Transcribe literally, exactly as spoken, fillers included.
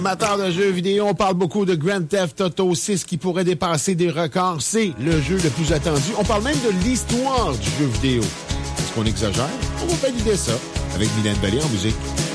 Amateurs de jeux vidéo, on parle beaucoup de Grand Theft Auto six qui pourrait dépasser des records. C'est le jeu le plus attendu. On parle même de l'histoire du jeu vidéo. Est-ce qu'on exagère? On va valider ça avec Mylène Ballé en musique.